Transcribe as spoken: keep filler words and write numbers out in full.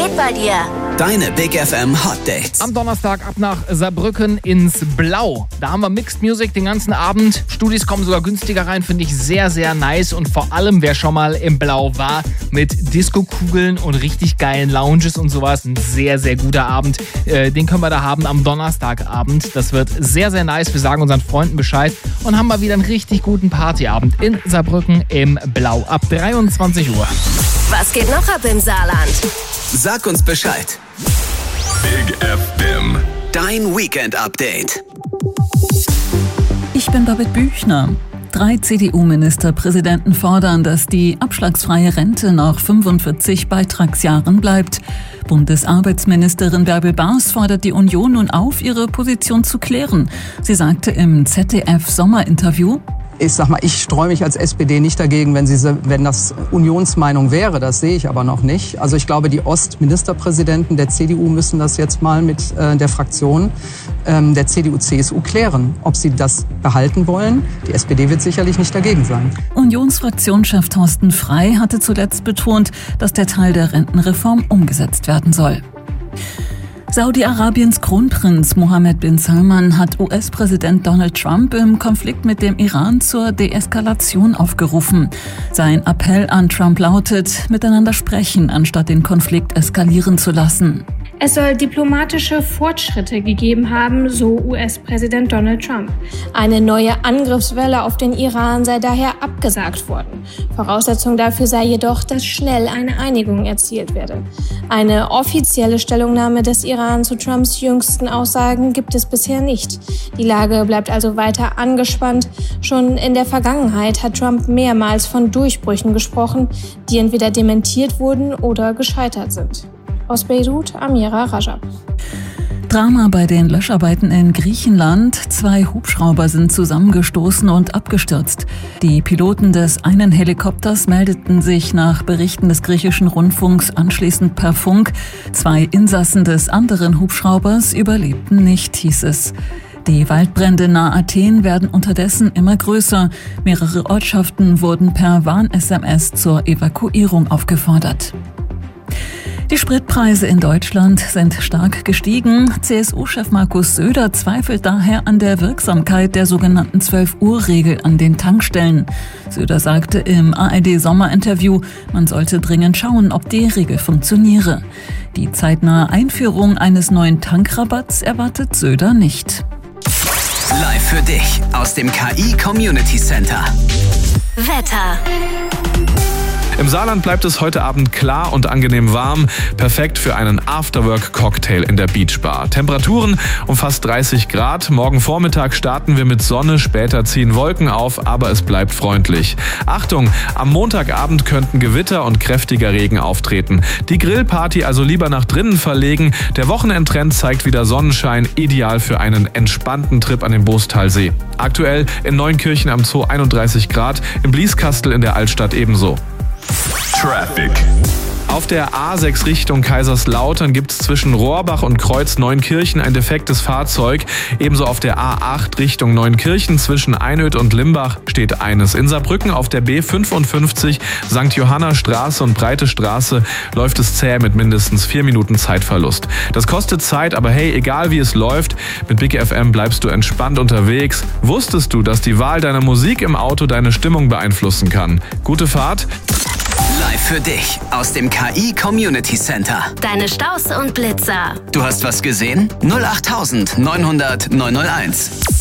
geht bei dir? Deine Big F M Hot Dates. Am Donnerstag ab nach Saarbrücken ins Blau. Da haben wir Mixed Music den ganzen Abend. Studis kommen sogar günstiger rein, finde ich sehr, sehr nice. Und vor allem, wer schon mal im Blau war, mit Disco-Kugeln und richtig geilen Lounges und sowas. Ein sehr, sehr guter Abend. Äh, den können wir da haben am Donnerstagabend. Das wird sehr, sehr nice. Wir sagen unseren Freunden Bescheid und haben mal wieder einen richtig guten Partyabend in Saarbrücken im Blau ab dreiundzwanzig Uhr. Was geht noch ab im Saarland? Sag uns Bescheid. Big F M. Dein Weekend-Update. Ich bin Babette Büchner. Drei C D U-Ministerpräsidenten fordern, dass die abschlagsfreie Rente nach fünfundvierzig Beitragsjahren bleibt. Bundesarbeitsministerin Bärbel Baas fordert die Union nun auf, ihre Position zu klären. Sie sagte im Z D F-Sommerinterview: Ich sag mal, ich streue mich als S P D nicht dagegen, wenn, sie, wenn das Unionsmeinung wäre. Das sehe ich aber noch nicht. Also ich glaube, die Ostministerpräsidenten der C D U müssen das jetzt mal mit äh, der Fraktion ähm, der C D U C S U klären, ob sie das behalten wollen. Die S P D wird sicherlich nicht dagegen sein. Unionsfraktionschef Thorsten Frey hatte zuletzt betont, dass der Teil der Rentenreform umgesetzt werden soll. Saudi-Arabiens Kronprinz Mohammed bin Salman hat U S-Präsident Donald Trump im Konflikt mit dem Iran zur Deeskalation aufgerufen. Sein Appell an Trump lautet: miteinander sprechen, anstatt den Konflikt eskalieren zu lassen. Es soll diplomatische Fortschritte gegeben haben, so U S-Präsident Donald Trump. Eine neue Angriffswelle auf den Iran sei daher abgesagt worden. Voraussetzung dafür sei jedoch, dass schnell eine Einigung erzielt werde. Eine offizielle Stellungnahme des Iran zu Trumps jüngsten Aussagen gibt es bisher nicht. Die Lage bleibt also weiter angespannt. Schon in der Vergangenheit hat Trump mehrmals von Durchbrüchen gesprochen, die entweder dementiert wurden oder gescheitert sind. Aus Beirut, Amira Rajab. Drama bei den Löscharbeiten in Griechenland. Zwei Hubschrauber sind zusammengestoßen und abgestürzt. Die Piloten des einen Helikopters meldeten sich nach Berichten des griechischen Rundfunks anschließend per Funk. Zwei Insassen des anderen Hubschraubers überlebten nicht, hieß es. Die Waldbrände nahe Athen werden unterdessen immer größer. Mehrere Ortschaften wurden per Warn-S M S zur Evakuierung aufgefordert. Die Spritpreise in Deutschland sind stark gestiegen. C S U-Chef Markus Söder zweifelt daher an der Wirksamkeit der sogenannten zwölf-Uhr-Regel an den Tankstellen. Söder sagte im A R D-Sommerinterview, man sollte dringend schauen, ob die Regel funktioniere. Die zeitnahe Einführung eines neuen Tankrabatts erwartet Söder nicht. Live für dich aus dem K I Community Center. Wetter. Im Saarland bleibt es heute Abend klar und angenehm warm. Perfekt für einen Afterwork-Cocktail in der Beachbar. Temperaturen um fast dreißig Grad. Morgen Vormittag starten wir mit Sonne, später ziehen Wolken auf, aber es bleibt freundlich. Achtung, am Montagabend könnten Gewitter und kräftiger Regen auftreten. Die Grillparty also lieber nach drinnen verlegen. Der Wochenendtrend zeigt wieder Sonnenschein, ideal für einen entspannten Trip an den Boostalsee. Aktuell in Neunkirchen am Zoo einunddreißig Grad, in Blieskastel in der Altstadt ebenso. Traffic. Auf der A sechs Richtung Kaiserslautern gibt es zwischen Rohrbach und Kreuz Neunkirchen ein defektes Fahrzeug. Ebenso auf der A acht Richtung Neunkirchen zwischen Einöd und Limbach steht eines. In Saarbrücken auf der B fünfundfünfzig Sankt Johanna Straße und Breite Straße läuft es zäh mit mindestens vier Minuten Zeitverlust. Das kostet Zeit, aber hey, egal wie es läuft, mit Big F M bleibst du entspannt unterwegs. Wusstest du, dass die Wahl deiner Musik im Auto deine Stimmung beeinflussen kann? Gute Fahrt! Live für dich aus dem K I Community Center. Deine Staus und Blitzer. Du hast was gesehen? null acht neunhundert neunhunderteins.